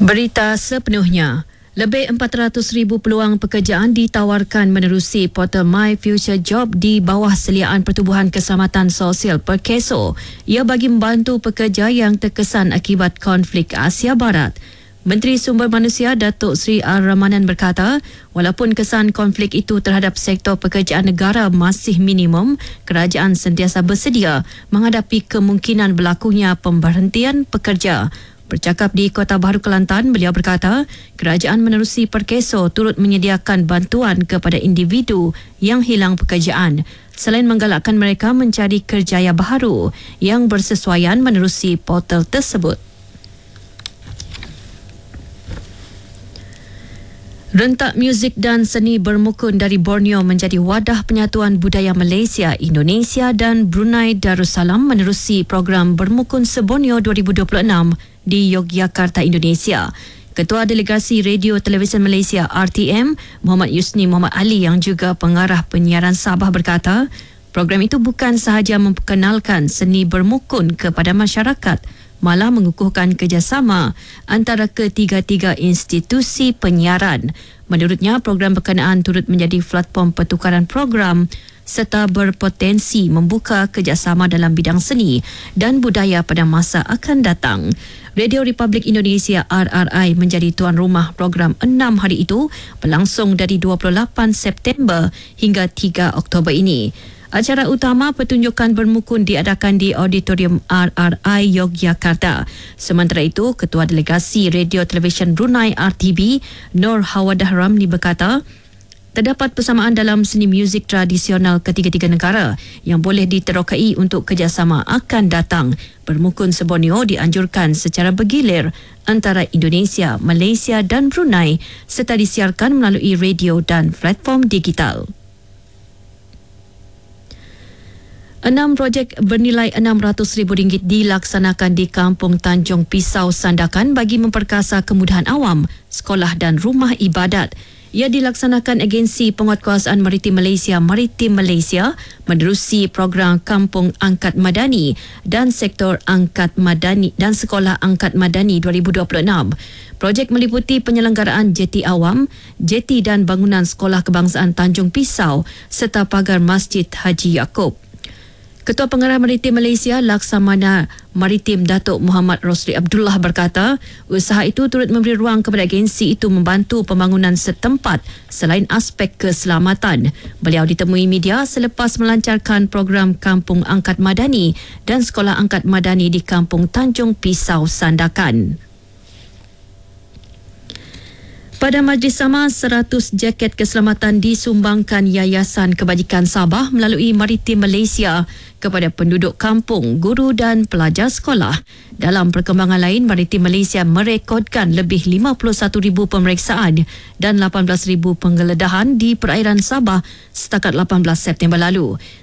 Berita sepenuhnya. Lebih 400,000 peluang pekerjaan ditawarkan menerusi portal My Future Job di bawah seliaan Pertubuhan Keselamatan Sosial Perkeso. Ia bagi membantu pekerja yang terkesan akibat konflik Asia Barat. Menteri Sumber Manusia Datuk Seri R. Ramanan berkata, walaupun kesan konflik itu terhadap sektor pekerjaan negara masih minimum, kerajaan sentiasa bersedia menghadapi kemungkinan berlakunya pemberhentian pekerja. Bercakap di Kota Baru Kelantan, beliau berkata, kerajaan menerusi Perkeso turut menyediakan bantuan kepada individu yang hilang pekerjaan selain menggalakkan mereka mencari kerjaya baharu yang bersesuaian menerusi portal tersebut. Rentak muzik dan seni bermukun dari Borneo menjadi wadah penyatuan budaya Malaysia, Indonesia dan Brunei Darussalam menerusi program Bermukun Se-Borneo 2026 di Yogyakarta, Indonesia. Ketua Delegasi Radio Televisyen Malaysia RTM, Muhammad Yusni Muhammad Ali yang juga pengarah penyiaran Sabah berkata, program itu bukan sahaja memperkenalkan seni bermukun kepada masyarakat, malah mengukuhkan kerjasama antara ketiga-tiga institusi penyiaran. Menurutnya, program berkenaan turut menjadi platform pertukaran program serta berpotensi membuka kerjasama dalam bidang seni dan budaya pada masa akan datang. Radio Republik Indonesia RRI menjadi tuan rumah program 6 hari itu berlangsung dari 28 September hingga 3 Oktober ini. Acara utama pertunjukan bermukun diadakan di Auditorium RRI Yogyakarta. Sementara itu, Ketua Delegasi Radio Televisyen Brunei RTB, Nur Hawadah Ramli berkata, terdapat persamaan dalam seni muzik tradisional ketiga-tiga negara yang boleh diterokai untuk kerjasama akan datang. Bermukun Se-Borneo dianjurkan secara bergilir antara Indonesia, Malaysia dan Brunei serta disiarkan melalui radio dan platform digital. 6 projek bernilai RM600,000 dilaksanakan di Kampung Tanjung Pisau Sandakan bagi memperkasa kemudahan awam, sekolah dan rumah ibadat. Ia dilaksanakan Agensi Penguatkuasaan Maritim Malaysia Maritim Malaysia menerusi program Kampung Angkat Madani dan Sektor Angkat Madani dan Sekolah Angkat Madani 2026. Projek meliputi penyelenggaraan jeti awam, jeti dan bangunan Sekolah Kebangsaan Tanjung Pisau serta pagar Masjid Haji Yaakob. Ketua Pengarah Maritim Malaysia Laksamana Maritim Datuk Muhammad Rosli Abdullah berkata, usaha itu turut memberi ruang kepada agensi itu membantu pembangunan setempat selain aspek keselamatan. Beliau ditemui media selepas melancarkan program Kampung Angkat Madani dan Sekolah Angkat Madani di Kampung Tanjung Pisau Sandakan. Pada majlis sama, 100 jaket keselamatan disumbangkan Yayasan Kebajikan Sabah melalui Maritim Malaysia kepada penduduk kampung, guru dan pelajar sekolah. Dalam perkembangan lain, Maritim Malaysia merekodkan lebih 51,000 pemeriksaan dan 18,000 penggeledahan di perairan Sabah setakat 18 September lalu.